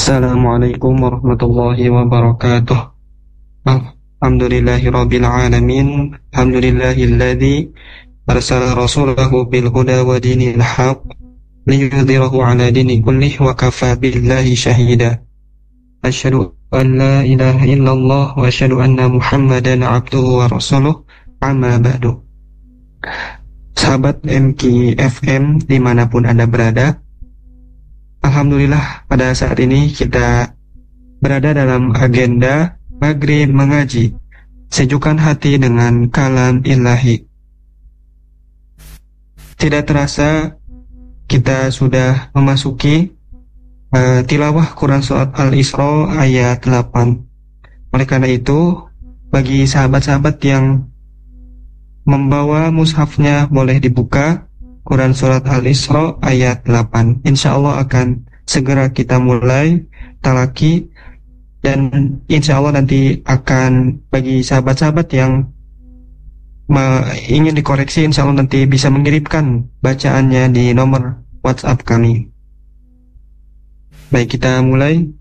Assalamualaikum warahmatullahi wabarakatuh. Alhamdulillahirabbil alamin. Alhamdulillahilladzi arsala rasulahu bil huda wa dinil haq liyudhhirahu ala dini kullih wa kafa billahi shahida. Asyhadu an la ilaha illallah wa asyhadu anna Muhammadan abduhu wa rasuluh. Amma ba'du. Sahabat MK FM dimanapun Anda berada, alhamdulillah pada saat ini kita berada dalam agenda Maghrib mengaji, sejukkan hati dengan kalam ilahi. Tidak terasa kita sudah memasuki tilawah Quran Surat Al-Isra ayat 8. Oleh karena itu, bagi sahabat-sahabat yang membawa mushafnya boleh dibuka Quran Surat Al-Isra ayat 8. Insya Allah akan segera kita mulai talaki, dan insya Allah nanti akan bagi sahabat-sahabat yang ingin dikoreksi, insya Allah nanti bisa mengirimkan bacaannya di nomor WhatsApp kami. Baik, kita mulai.